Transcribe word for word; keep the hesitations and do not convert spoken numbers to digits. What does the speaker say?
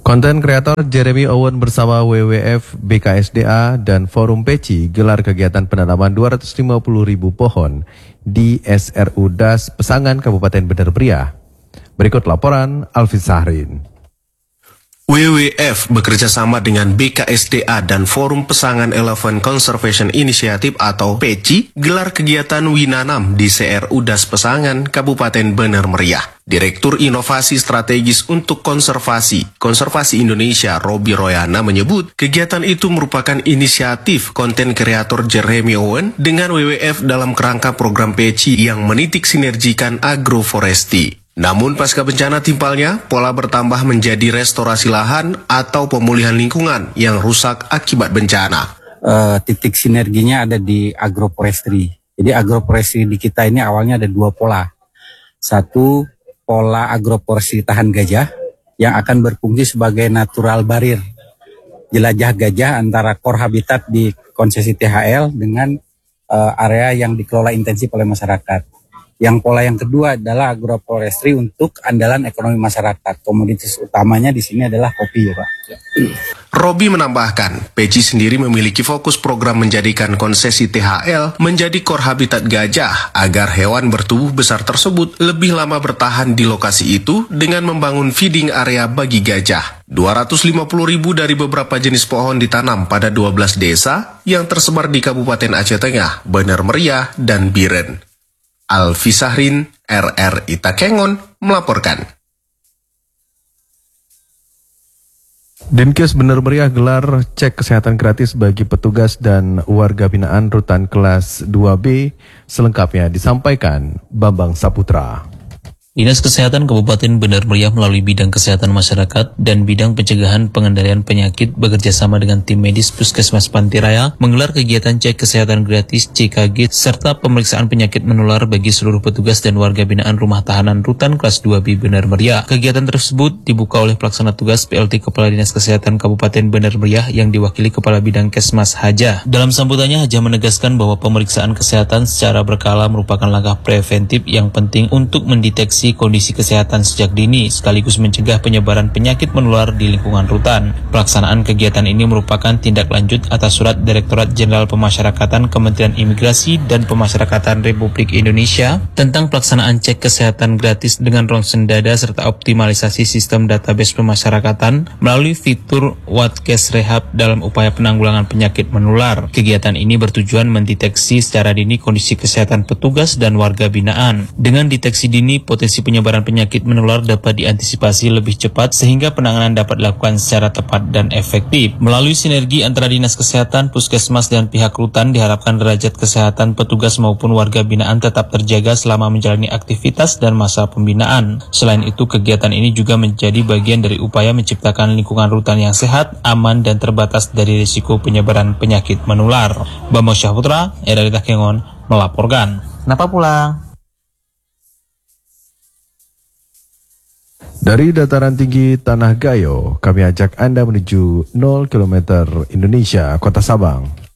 Konten kreator Jeremy Owen bersama W W F, B K S D A, dan Forum Peci gelar kegiatan penanaman dua ratus lima puluh ribu pohon di S R U Das Pesangan Kabupaten Bener Meriah. Berikut laporan Alfi Sahrin. W W F bekerja sama dengan B K S D A dan Forum Pesangan Elephant Conservation Initiative atau Peci gelar kegiatan Winanam di S R U Das Pesangan Kabupaten Bener Meriah. Direktur Inovasi Strategis untuk Konservasi Konservasi Indonesia Robi Royana menyebut kegiatan itu merupakan inisiatif konten kreator Jeremy Owen dengan W W F dalam kerangka program Peci yang menitik sinergikan agroforestry. Namun pasca bencana timpalnya, pola bertambah menjadi restorasi lahan atau pemulihan lingkungan yang rusak akibat bencana. Uh, titik sinerginya ada di agroforestry. Jadi agroforestry di kita ini awalnya ada dua pola. Satu, pola agroforestry tahan gajah yang akan berfungsi sebagai natural barrier. Jelajah gajah antara core habitat di konsesi T H L dengan uh, area yang dikelola intensif oleh masyarakat. Yang pola yang kedua adalah agroforestry untuk andalan ekonomi masyarakat. Komoditas utamanya di sini adalah kopi ya Pak. Robi menambahkan, Peci sendiri memiliki fokus program menjadikan konsesi T H L menjadi core habitat gajah agar hewan bertubuh besar tersebut lebih lama bertahan di lokasi itu dengan membangun feeding area bagi gajah. dua ratus lima puluh ribu dari beberapa jenis pohon ditanam pada dua belas desa yang tersebar di Kabupaten Aceh Tengah, Bener Meriah, dan Biren. Alfi Sahrin, R R I Takengon, melaporkan. Dinkes Bener Meriah gelar cek kesehatan gratis bagi petugas dan warga binaan Rutan Kelas dua B. Selengkapnya disampaikan Bambang Saputra. Dinas Kesehatan Kabupaten Bener Meriah melalui bidang kesehatan masyarakat dan bidang pencegahan pengendalian penyakit bekerjasama dengan tim medis Puskesmas Pantiraya menggelar kegiatan cek kesehatan gratis C K G serta pemeriksaan penyakit menular bagi seluruh petugas dan warga binaan rumah tahanan Rutan Kelas dua B Bener Meriah. Kegiatan tersebut dibuka oleh pelaksana tugas P L T Kepala Dinas Kesehatan Kabupaten Bener Meriah yang diwakili Kepala Bidang Kesmas Hajah. Dalam sambutannya, Hajah menegaskan bahwa pemeriksaan kesehatan secara berkala merupakan langkah preventif yang penting untuk mendeteksi kondisi kesehatan sejak dini sekaligus mencegah penyebaran penyakit menular di lingkungan rutan. Pelaksanaan kegiatan ini merupakan tindak lanjut atas surat Direktorat Jenderal Pemasyarakatan Kementerian Imigrasi dan Pemasyarakatan Republik Indonesia tentang pelaksanaan cek kesehatan gratis dengan ronsen dada serta optimalisasi sistem database pemasyarakatan melalui fitur Watkes Rehab dalam upaya penanggulangan penyakit menular. Kegiatan ini bertujuan mendeteksi secara dini kondisi kesehatan petugas dan warga binaan. Dengan deteksi dini, potensi penyebaran penyakit menular dapat diantisipasi lebih cepat sehingga penanganan dapat dilakukan secara tepat dan efektif. Melalui sinergi antara Dinas Kesehatan, Puskesmas, dan pihak rutan diharapkan derajat kesehatan petugas maupun warga binaan tetap terjaga selama menjalani aktivitas dan masa pembinaan. Selain itu, kegiatan ini juga menjadi bagian dari upaya menciptakan lingkungan rutan yang sehat, aman, dan terbatas dari risiko penyebaran penyakit menular. Bambang Saputra, R R I Takengon, melaporkan. Kenapa pulang? Dari dataran tinggi Tanah Gayo, kami ajak Anda menuju nol kilometer Indonesia, Kota Sabang.